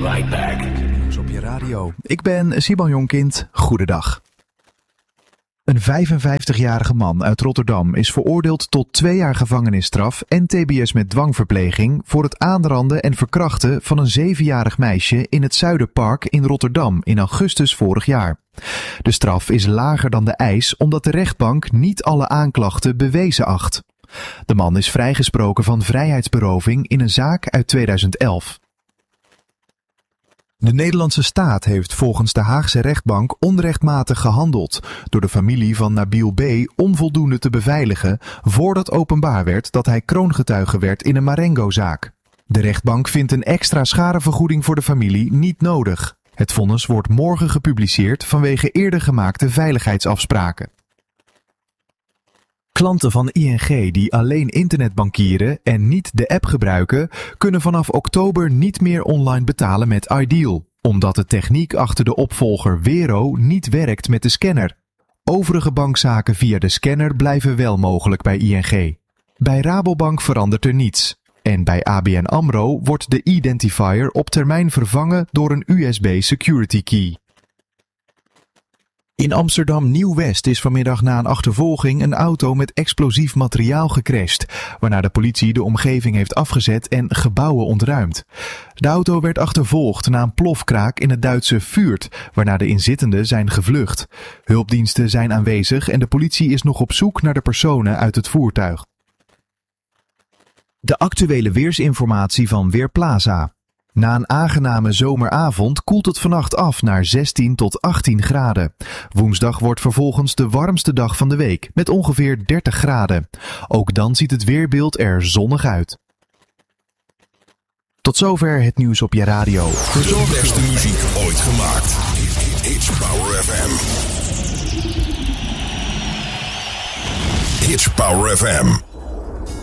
right back. Op je radio. Ik ben Simon Jonkind. Goedendag. Een 55-jarige man uit Rotterdam is veroordeeld tot 2 jaar gevangenisstraf en tbs met dwangverpleging voor het aanranden en verkrachten van een 7-jarig meisje in het Zuiderpark in Rotterdam in augustus vorig jaar. De straf is lager dan de eis omdat de rechtbank niet alle aanklachten bewezen acht. De man is vrijgesproken van vrijheidsberoving in een zaak uit 2011. De Nederlandse staat heeft volgens de Haagse rechtbank onrechtmatig gehandeld door de familie van Nabil B. onvoldoende te beveiligen voordat openbaar werd dat hij kroongetuige werd in een Marengo-zaak. De rechtbank vindt een extra schadevergoeding voor de familie niet nodig. Het vonnis wordt morgen gepubliceerd vanwege eerder gemaakte veiligheidsafspraken. Klanten van ING die alleen internetbankieren en niet de app gebruiken, kunnen vanaf oktober niet meer online betalen met Ideal, omdat de techniek achter de opvolger Wero niet werkt met de scanner. Overige bankzaken via de scanner blijven wel mogelijk bij ING. Bij Rabobank verandert er niets. En bij ABN AMRO wordt de identifier op termijn vervangen door een USB security key. In Amsterdam Nieuw-West is vanmiddag na een achtervolging een auto met explosief materiaal gecrashed, waarna de politie de omgeving heeft afgezet en gebouwen ontruimd. De auto werd achtervolgd na een plofkraak in het Duitse Fürth, waarna de inzittenden zijn gevlucht. Hulpdiensten zijn aanwezig en de politie is nog op zoek naar de personen uit het voertuig. De actuele weersinformatie van Weerplaza. Na een aangename zomeravond koelt het vannacht af naar 16 tot 18 graden. Woensdag wordt vervolgens de warmste dag van de week met ongeveer 30 graden. Ook dan ziet het weerbeeld er zonnig uit. Tot zover het nieuws op je radio. De beste muziek ooit gemaakt. It's Power FM. It's Power FM.